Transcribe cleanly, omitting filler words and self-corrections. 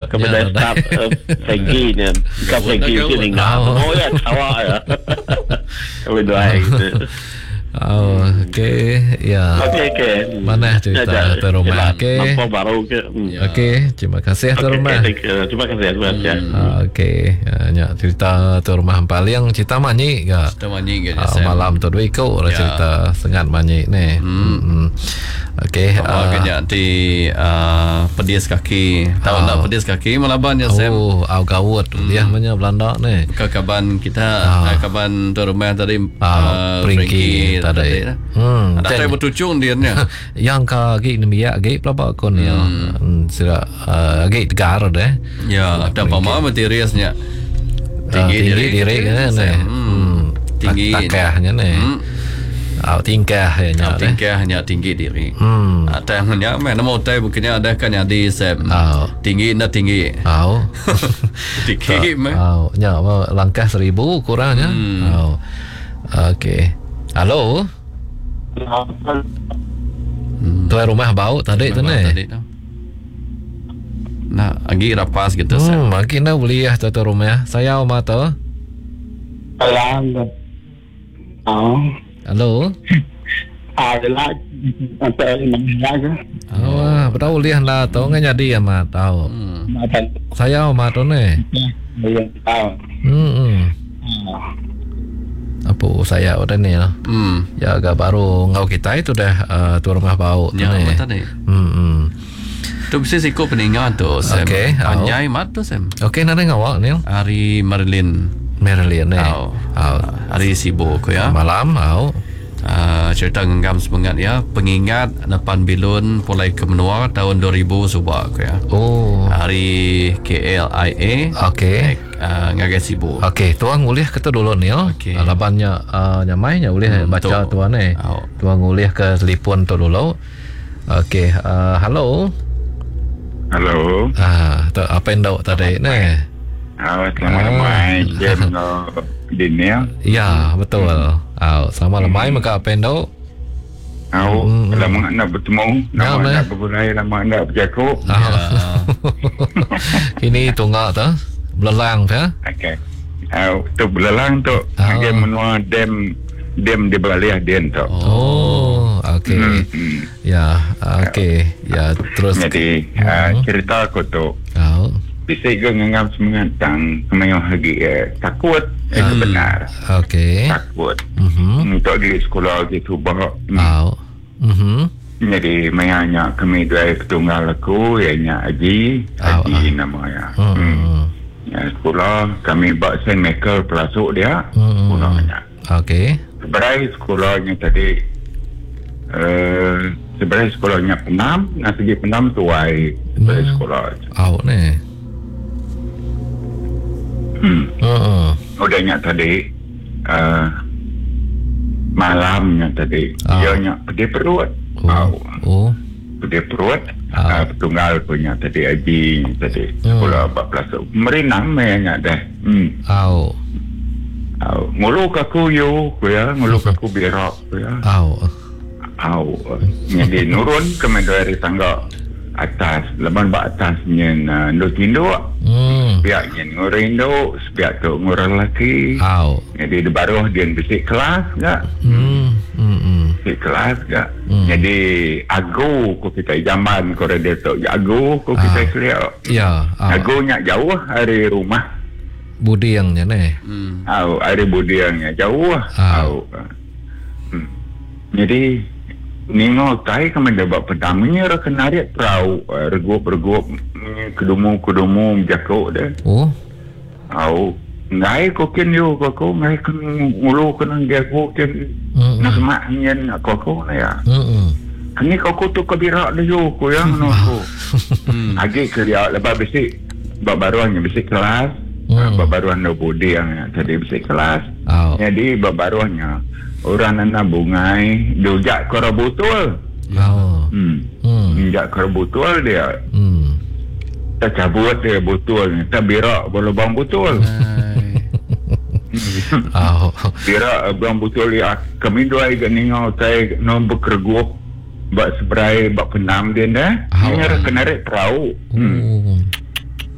kemudian staf segi ni staf segi sini oh ya tawa ya kemudian gitu. Oh, okey. Ya. Okey. Mana cerita Tuan Rumah? Okey. Nampak baru ke? Okey, terima kasih Tuan Rumah. Terima kasih. Okey. Ya, cerita Tuan Rumah paling cerita manyi ke? Cerita manyi ke? Malam tu dua ikut cerita sengat manyi ni. Okey. Kena di pedis kaki. Tahu tak pedis kaki Malaban ya Sam? Oh, au gawut dia punya Belanda ni. Kaban kita kaban Tuan Rumah tadi Pringki tadi. Ada saya bertucung dia ni. Yang kaki ni biak kaki pelapa kon ya. Sira kaki tegar deh. Ya, ada pama materialnya. Tinggi diri kan ni. Tinggi takahnya ni. Tingkahnya tinggi diri. Ada yang nya mana mau tahu bukannya ada kan yang di Sam. Tinggi na tinggi. Tinggi mah. Nya langkah 1000 kurangnya. Okey. Halo. Tuan Rumah bau tadi tu ni. Nah, lagi rapas gitu. Makin dah boleh Tuan Rumah. Saya Omar tu. Halo. Adalah sampai mana? Oh, betul boleh lah tu kan jadi ya mak tahu. Saya Omar tu ni. Apa saya udah ni lah. Ya agak baru ngau kita itu dah Tuan Rumah bau tu ya, ni. Tadi. Tu bisa sikut peningan tu Sam. Okey. Panjai mat tu Sam. Okey nanti ngawak ni. Hari Marilyn ni. Hari sibuk ya. Malam cerita genggam semangat ya. Pengingat Napan Bilun Pulai ke Menua tahun 2000 subak ya. Oh. Hari KLIA. Okey. Ngagai sibuk. Okey, tuan nguliah kata dulu ni okay. Labannya nyamai nya boleh baca tuan ni. Tuan nguliah ke telefon tu dulu. Okey, halo. Halo. Tu apa yang tadi ni? Selamat lemai jam dinner. Ya, betul. Selamat lemai maka apa yang lama nak bertemu, lama nak bergulai, lama nak berjakuk. Ini tunggak tu belelang tu. Okey. Tu belelang tu dia menua dem di bawah den tu. Oh, okey. Ya, okey. Ya, terus jadi cerita aku tu. Bisa ngangam semangat tang kemayo lagi takut itu benar. Okey. Takut. Untuk di sekolah gitu banyak. Jadi mayanya kami dua petunggal aku ianya Haji namanya. Ya sekolah kami buat Saint Michael pelasuk dia. Sekolahnya. Okey. Sebenarnya sekolahnya tadi sebenarnya sekolahnya Penam, nak segi Penam tuai sekolah. Ni. Udahnya tadi malamnya tadi ianya pedih perut. Pedih perut. Petunggal punya tadi Haji tadi sekolah 14 merinam mayanya dah. Nguluk aku ya nguluk aku berak ya. Jadi nurun ke dari tangga atas leban bak atasnya ndok biaknya ngurindo biak tu ngurang laki. Jadi di baru dia bisik kelas enggak? Bisik kelas enggak? Jadi agu ko kita zaman koridor tu agu ko kita clear. Ya. Agunya jauh dari rumah. Budiangnya ni. Ada budiangnya jauh. Jadi ningo kai kami dapat pedamnya kenarik perahu regup kedumu jakok dah. Ngai kokin yo koko ngai ngulu kenang dia kokin nak maknyen koko ya. Kini koko tu kebirak dah yo ko yang no ko. Agi kerja lepas besi baruannya besi kelas. Baruan dah budi yang tadi besi kelas. Jadi baruannya orang nak bungai dojak kora botol. Injak kora botol dia. Tak cabut dia botol ni. Tak berak lubang botol. Berak lubang botol dia. Kami dua ikan ningau saya nombor kergup. Bak seberai, bak penam dia dah. Ini kena narik perahu.